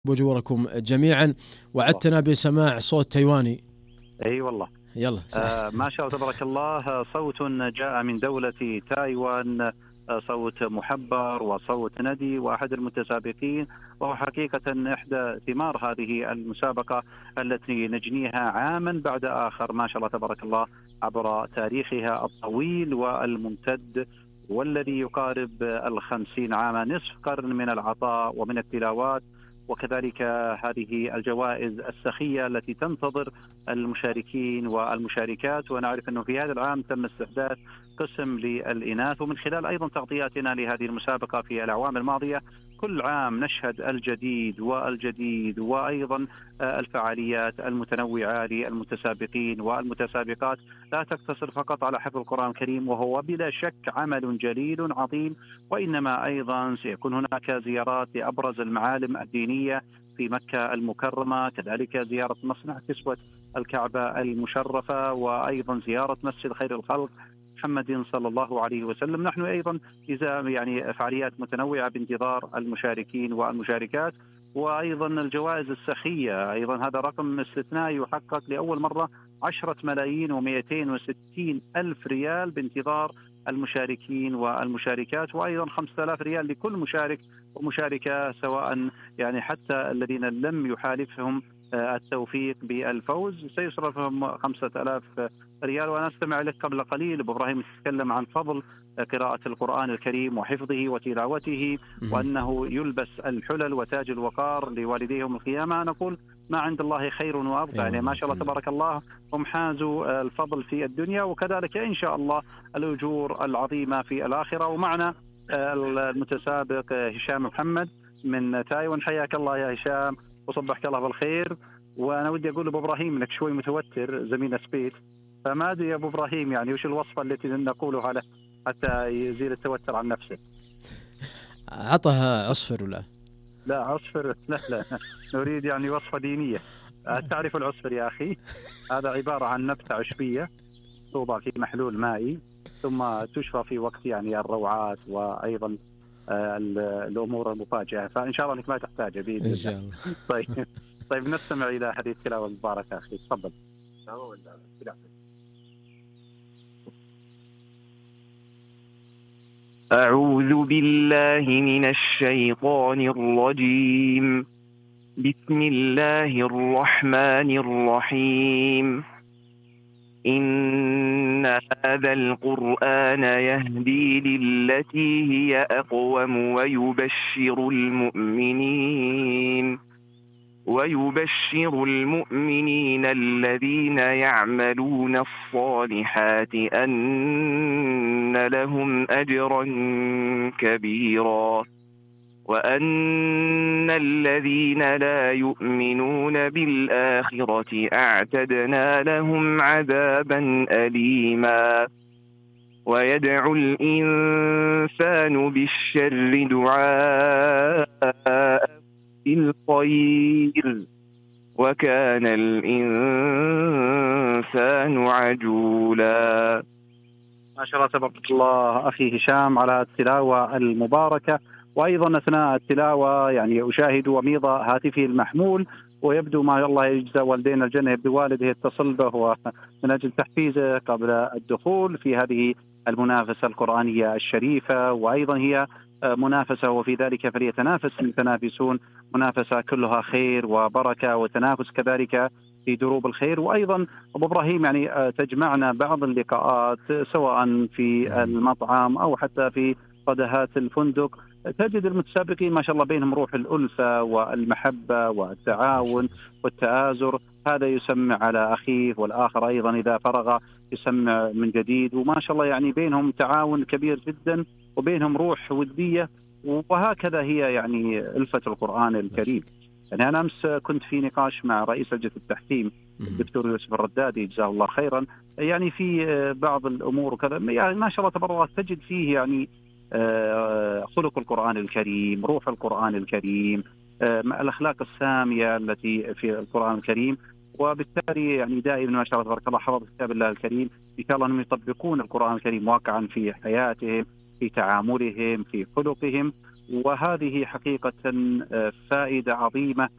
بوجوركم جميعا. وعدتنا بسماع صوت تايواني. اي والله. يلا. ما شاء الله تبارك الله، صوت جاء من دولة تايوان، صوت محبر وصوت ندي وأحد المتسابقين، وهو حقيقة إحدى ثمار هذه المسابقة التي نجنيها عاما بعد آخر ما شاء الله تبارك الله عبر تاريخها الطويل والممتد، والذي يقارب 50 عاما، نصف قرن من العطاء ومن التلاوات، وكذلك هذه الجوائز السخية التي تنتظر المشاركين والمشاركات. ونعرف أنه في هذا العام تم استحداث قسم للإناث، ومن خلال أيضا تغطياتنا لهذه المسابقة في الأعوام الماضية كل عام نشهد الجديد والجديد، وأيضا الفعاليات المتنوعة للمتسابقين والمتسابقات لا تقتصر فقط على حفظ القرآن الكريم، وهو بلا شك عمل جليل عظيم، وإنما أيضا سيكون هناك زيارات لأبرز المعالم الدينية في مكة المكرمة، كذلك زيارة مصنع كسوة الكعبة المشرفة، وأيضا زيارة مسجد خير الخلق محمد صلى الله عليه وسلم. نحن أيضا يعني فعاليات متنوعة بانتظار المشاركين والمشاركات، وأيضا الجوائز السخية. أيضا هذا رقم استثنائي يحقق لأول مرة 10,260,000 ريال بانتظار المشاركين والمشاركات، وأيضا 5,000 ريال لكل مشارك ومشاركة، سواء يعني حتى الذين لم يحالفهم التوفيق بالفوز سيصرف لهم 5,000 ريال. وأنا أستمع لك قبل قليل أبو إبراهيم تتكلم عن فضل قراءة القرآن الكريم وحفظه وتلاوته، وأنه يلبس الحلل وتاج الوقار لوالديه يوم القيامة. نقول ما عند الله خير وأبقى، يعني ما شاء الله تبارك الله هم حازوا الفضل في الدنيا، وكذلك إن شاء الله الأجور العظيمة في الآخرة. ومعنا المتسابق هشام محمد من تايوان. حياك الله يا هشام وصبحك الله بالخير. وانا ودي اقول لابو ابراهيم انك شوي متوتر زميل سبيت، فما ادري يا ابو ابراهيم يعني وش الوصفه التي نقولها له حتى يزيل التوتر عن نفسه؟ عطها عصفر ولا لا عصفر لا نريد يعني وصفه دينيه. تعرف العصفر يا اخي؟ هذا عباره عن نبته عشبيه توضع في محلول مائي ثم تشفى في وقت يعني الروعات وايضا الامور المفاجئه، فان شاء الله انك ما تحتاجها باذن الله. ان شاء الله. طيب نستمع الى هذه التلاوه المباركه اخي، تفضل. أعوذ بالله من الشيطان الرجيم. بسم الله الرحمن الرحيم. إن هذا القرآن يهدي للتي هي أقوم ويبشر المؤمنين الذين يعملون الصالحات أن لهم أجرا كبيرا، وأن الذين لا يؤمنون بالآخرة أعتدنا لهم عذابا أليما. ويدعو الإنسان بالشر دعاء بالخير، وكان الإنسان عجولا. ما شاء الله تبارك الله أخي هشام على التلاوة المباركة. وأيضا أثناء التلاوة يعني أشاهد وميض هاتفي المحمول، ويبدو ما الله يجزى والدينا الجنة، يبدو والده يتصل به من أجل تحفيزه قبل الدخول في هذه المنافسة القرآنية الشريفة. وأيضا هي منافسة وفي ذلك فليتنافس المتنافسون، منافسة كلها خير وبركة وتنافس كذلك في دروب الخير. وأيضا أبو إبراهيم يعني تجمعنا بعض اللقاءات سواء في المطعم أو حتى في قدهات الفندق، تجد المتسابقين ما شاء الله بينهم روح الألفة والمحبة والتعاون والتآزر، هذا يسمع على أخيه والآخر أيضا إذا فرغ يسمع من جديد، وما شاء الله يعني بينهم تعاون كبير جدا وبينهم روح ودية. وهكذا هي يعني ألفة القرآن الكريم. يعني أنا أمس كنت في نقاش مع رئيس لجنة التحكيم الدكتور يوسف الردادي جزاه الله خيرا، يعني في بعض الأمور وكذا، يعني ما شاء الله تبارك الله تجد فيه يعني خلق القرآن الكريم، روح القرآن الكريم، الأخلاق السامية التي في القرآن الكريم. وبالتالي يعني دائما ما شاء الله تبارك الله حفظ كتاب الله الكريم، إن شاء الله أنهم يطبقون القرآن الكريم واقعا في حياتهم، في تعاملهم، في خلقهم. وهذه حقيقة فائدة عظيمة